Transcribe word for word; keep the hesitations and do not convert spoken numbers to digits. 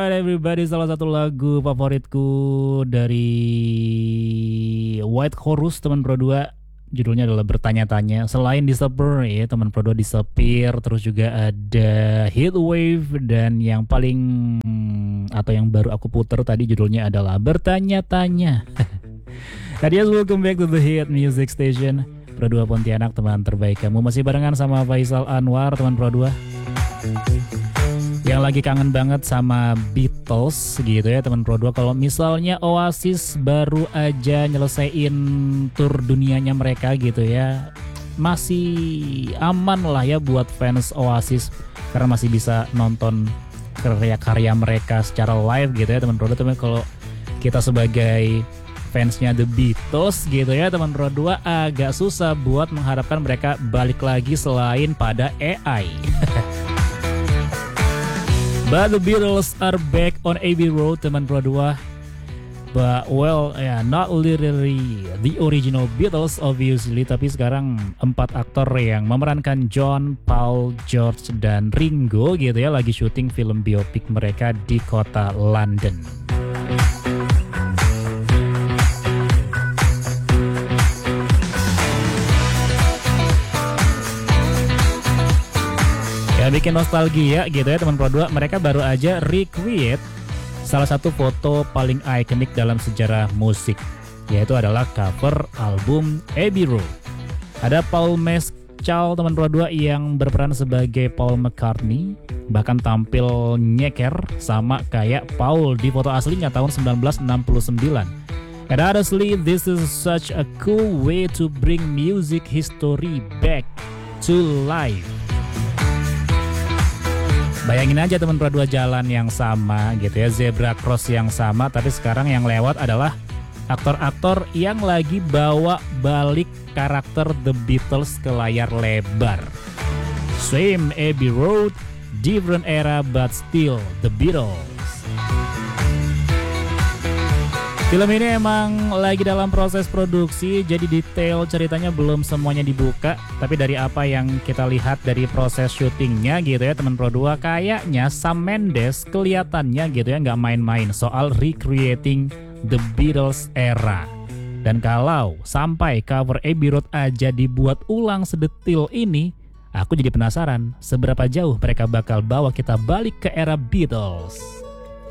Alright everybody, salah satu lagu favoritku dari White Chorus teman Pro dua, judulnya adalah Bertanya-tanya. Selain Disappear ya teman Pro dua, Disappear, terus juga ada Heatwave, dan yang paling atau yang baru aku puter tadi judulnya adalah Bertanya-tanya. Tadi yes, welcome back to the Hit Music Station Pro dua Pontianak, teman terbaik kamu. Masih barengan sama Faisal Anwar teman Pro dua, yang lagi kangen banget sama Beatles gitu ya teman Pro dua. Kalau misalnya Oasis baru aja nyelesain tur dunianya mereka gitu ya, masih aman lah ya buat fans Oasis, karena masih bisa nonton karya-karya mereka secara live gitu ya teman Pro dua. Tapi kalau kita sebagai fansnya The Beatles gitu ya teman Pro dua, agak susah buat mengharapkan mereka balik lagi selain pada A I. But the Beatles are back on Abbey Road teman Pro dua. But well, yeah, not literally the original Beatles obviously, tapi sekarang empat aktor yang memerankan John, Paul, George, dan Ringo gitu ya lagi syuting film biopik mereka di kota London. Bikin nostalgia gitu ya teman Pro dua. Mereka baru aja recreate salah satu foto paling ikonik dalam sejarah musik, yaitu adalah cover album Abbey Road. Ada Paul Mescal teman Pro dua yang berperan sebagai Paul McCartney, bahkan tampil nyeker sama kayak Paul di foto aslinya tahun sembilan belas enam puluh sembilan. And honestly, this is such a cool way to bring music history back to life. Bayangin aja teman Pro dua, jalan yang sama gitu ya, zebra cross yang sama, tapi sekarang yang lewat adalah aktor-aktor yang lagi bawa balik karakter The Beatles ke layar lebar. Same Abbey Road, different era but still The Beatles. Film ini emang lagi dalam proses produksi, jadi detail ceritanya belum semuanya dibuka. Tapi dari apa yang kita lihat dari proses syutingnya gitu ya teman Pro dua, kayaknya Sam Mendes kelihatannya gitu ya nggak main-main soal recreating The Beatles era. Dan kalau sampai cover Abbey Road aja dibuat ulang sedetil ini, aku jadi penasaran seberapa jauh mereka bakal bawa kita balik ke era Beatles.